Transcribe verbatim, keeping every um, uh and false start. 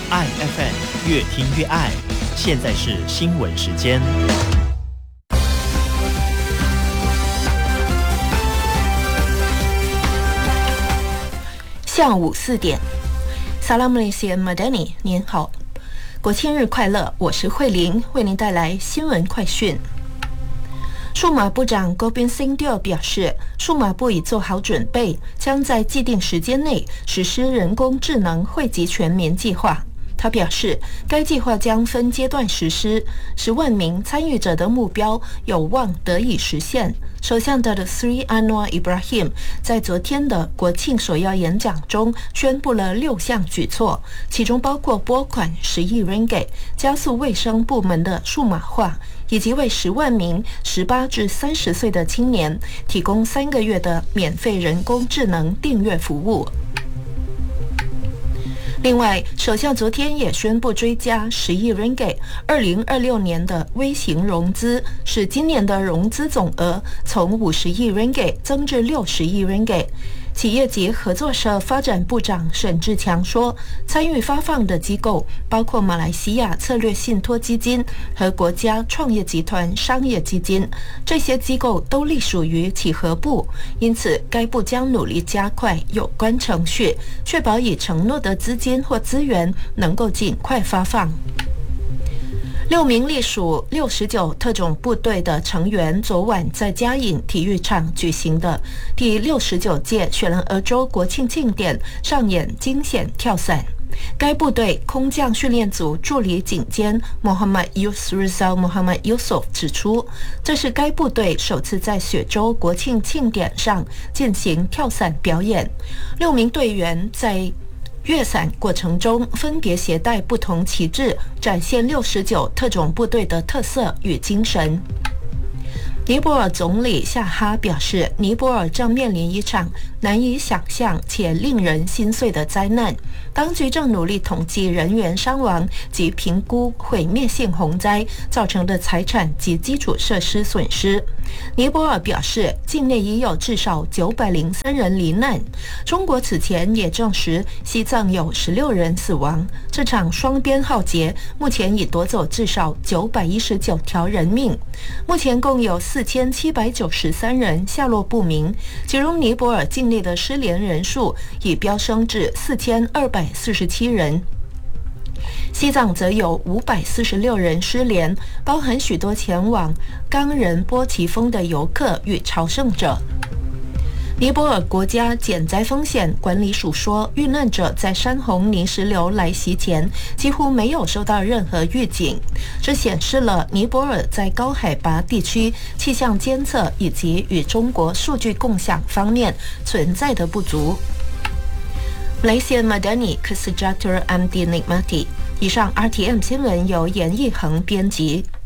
爱 F M 越听越爱。现在是新闻时间。 下午四点 Assalamualaikum Madani， 您好，国庆日快乐！我是慧玲，为您带来新闻快讯。数码部长 Gobind Singh Deo 表示，数码部已做好准备，将在既定时间内实施人工智能惠及全民计划。他表示，该计划将分阶段实施，十万名参与者的目标有望得以实现。首相的 Sri Anwar Ibrahim 在昨天的国庆首要演讲中宣布了六项举措，其中包括拨款十亿 ringgit 加速卫生部门的数码化，以及为十万名十八至三十岁的青年提供三个月的免费人工智能订阅服务。另外，首相昨天也宣布追加十亿 ringgit 二零二六年的微型融资，使今年的融资总额从五十亿 ringgit 增至六十亿 ringgit。企业及合作社发展部长沈志强说，参与发放的机构包括马来西亚策略信托基金和国家创业集团商业基金，这些机构都隶属于企合部，因此该部将努力加快有关程序，确保已承诺的资金或资源能够尽快发放。六名隶属六十九特种部队的成员昨晚在嘉颖体育场举行的第六十九届雪兰莪州国庆庆典上演惊险跳伞。该部队空降训练组助理警监 Muhammad Yusrizal Muhammad Yusuf 指出，这是该部队首次在雪州国庆庆典上进行跳伞表演。六名队员在跃伞过程中分别携带不同旗帜，展现六十九特种部队的特色与精神。尼泊尔总理夏哈表示，尼泊尔正面临一场难以想象且令人心碎的灾难，当局正努力统计人员伤亡及评估毁灭性洪灾造成的财产及基础设施损失。尼泊尔表示，境内已有至少九百零三人罹难。中国此前也证实西藏有十六人死亡。这场双边浩劫目前已夺走至少九百一十九条人命，目前共有四千七百九十三人下落不明，其中尼泊尔境内的失联人数已飙升至四千二百四十七人。西藏则有五百四十六人失联，包含许多前往冈仁波齐峰的游客与朝圣者。尼泊尔国家减灾风险管理署说，遇难者在山洪泥石流来袭前几乎没有收到任何预警，这显示了尼泊尔在高海拔地区气象监测以及与中国数据共享方面存在的不足。Malaysia Madani Kesejahteraan Dinikmati。以上 R T M 新闻由严义恒编辑。